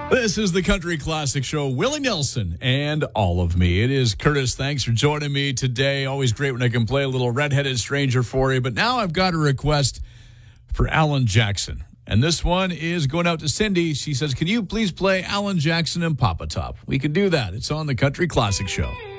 This is the Country Classic Show, Willie Nelson and All of Me. It is Curtis. Thanks for joining me today. Always great when I can play a little Redheaded Stranger for you. But now I've got a request for Alan Jackson. And this one is going out to Cindy. She says, can you please play Alan Jackson and Papa Top? We can do that. It's on the Country Classic Show.